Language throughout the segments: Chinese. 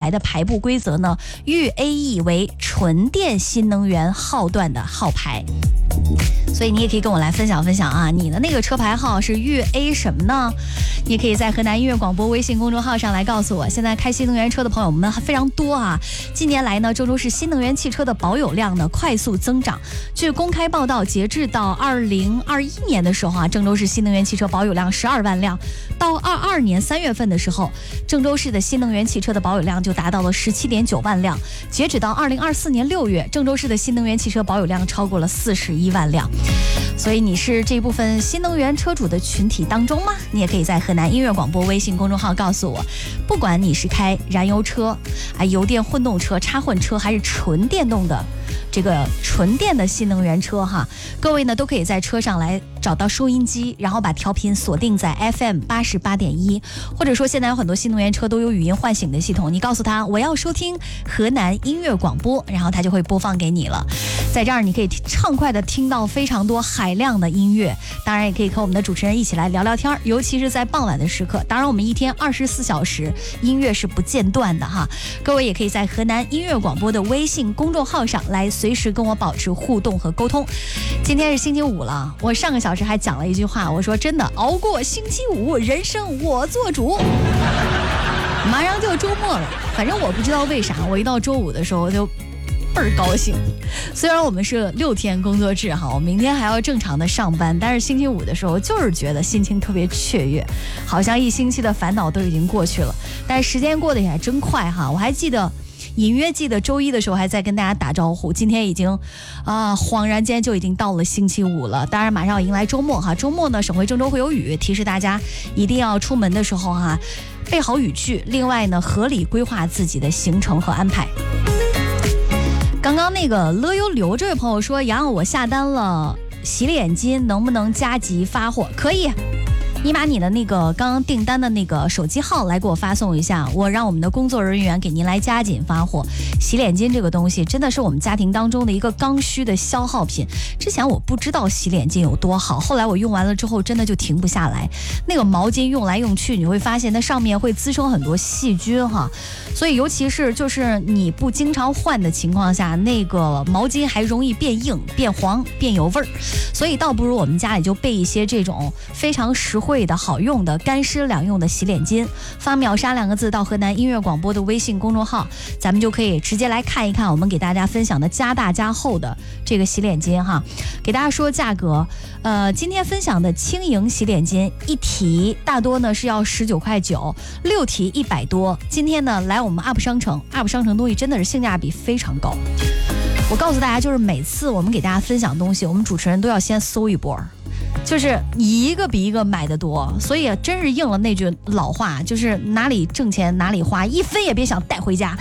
牌的排布规则呢，豫 AE 为纯电新能源号段的号牌。所以你也可以跟我来分享分享啊，你的那个车牌号是豫 A 什么呢？你也可以在河南音乐广播微信公众号上来告诉我。现在开新能源车的朋友们非常多啊，近年来呢，郑州市新能源汽车的保有量呢快速增长。据公开报道，截至到2021年的时候啊，郑州市新能源汽车保有量12万辆，到22年3月份的时候，郑州市的新能源汽车的保有量就达到了17.9万辆。截止到2024年6月，郑州市的新能源汽车保有量超过了41万辆。所以你是这部分新能源车主的群体当中吗？你也可以在河南音乐广播微信公众号告诉我。不管你是开燃油车、油电混动车、插混车，还是纯电动的这个纯电的新能源车哈，各位呢都可以在车上来找到收音机，然后把调频锁定在 FM 88.1，或者说现在有很多新能源车都有语音唤醒的系统，你告诉他我要收听河南音乐广播，然后他就会播放给你了。在这儿你可以畅快的听到非常多海量的音乐，当然也可以和我们的主持人一起来聊聊天，尤其是在傍晚的时刻。当然我们一天24小时音乐是不间断的哈，各位也可以在河南音乐广播的微信公众号上来随时跟我保持互动和沟通。今天是星期五了，我上个小时还讲了一句话，我说真的熬过星期五，人生我做主。马上就周末了，反正我不知道为啥，我一到周五的时候我就倍儿高兴。虽然我们是6天工作制哈，我明天还要正常的上班，但是星期五的时候就是觉得心情特别雀跃，好像一星期的烦恼都已经过去了。但是时间过得也还真快哈，我还记得隐约记得周一的时候还在跟大家打招呼，今天已经恍然间就已经到了星期五了。当然马上要迎来周末哈，周末呢省会郑州会有雨，提示大家一定要出门的时候哈备好雨具，另外呢合理规划自己的行程和安排。刚刚那个乐悠流这位朋友说，杨我下单了洗脸巾，能不能加急发货？可以，你把你的那个刚刚订单的那个手机号来给我发送一下，我让我们的工作人员给您来加紧发货。洗脸巾这个东西真的是我们家庭当中的一个刚需的消耗品，之前我不知道洗脸巾有多好，后来我用完了之后真的就停不下来。那个毛巾用来用去，你会发现它上面会滋生很多细菌哈，所以尤其是就是你不经常换的情况下，那个毛巾还容易变硬、变黄、变有味儿。所以倒不如我们家里就备一些这种非常实惠的好用的干湿两用的洗脸巾，发秒杀2个字到河南音乐广播的微信公众号，咱们就可以直接来看一看我们给大家分享的加大加厚的这个洗脸巾哈。给大家说价格，今天分享的轻盈洗脸巾一提大多呢是要19.9块，6提100多。今天呢来我们 UP 商城东西真的是性价比非常高。我告诉大家，就是每次我们给大家分享东西，我们主持人都要先搜一波，就是一个比一个买的多，所以真是应了那句老话，就是哪里挣钱哪里花，一分也别想带回家，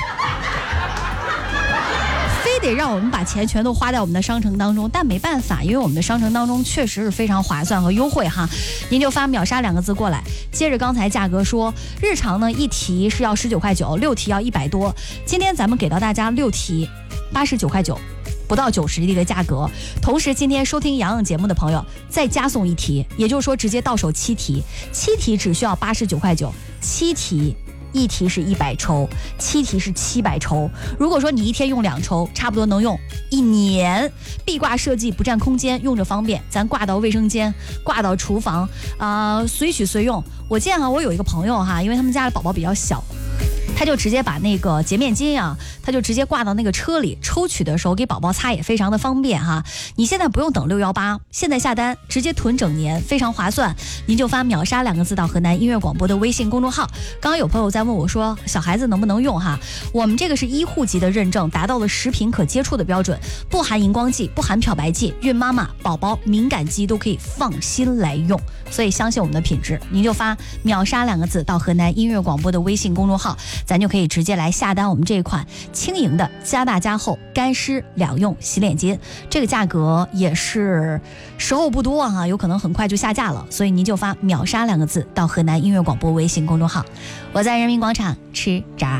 非得让我们把钱全都花在我们的商城当中。但没办法，因为我们的商城当中确实是非常划算和优惠哈，您就发秒杀2个字过来。接着刚才价格说，日常呢一提是要19.9块，6提要100多，今天咱们给到大家6提89.9块，不到90的一个价格。同时今天收听洋洋节目的朋友再加送1提，也就是说直接到手7提，7提只需要89.9块，7提1提是100抽，7提是700抽。如果说你一天用2抽，差不多能用1年。壁挂设计不占空间，用着方便，咱挂到卫生间，挂到厨房随取随用。我见我有一个朋友哈，因为他们家的宝宝比较小，他就直接把那个洁面巾啊，他就直接挂到那个车里，抽取的时候给宝宝擦也非常的方便哈。你现在不用等618，现在下单直接囤整年，非常划算。您就发秒杀2个字到河南音乐广播的微信公众号。刚刚有朋友在问我说，小孩子能不能用哈？我们这个是医护级的认证，达到了食品可接触的标准，不含荧光剂，不含漂白剂，孕妈妈、宝宝、敏感肌都可以放心来用。所以相信我们的品质，您就发秒杀2个字到河南音乐广播的微信公众号，咱就可以直接来下单我们这一款轻盈的加大加厚干湿两用洗脸巾。这个价格也是时候不多哈，有可能很快就下架了，所以您就发秒杀2个字到河南音乐广播微信公众号。我在人民广场吃炸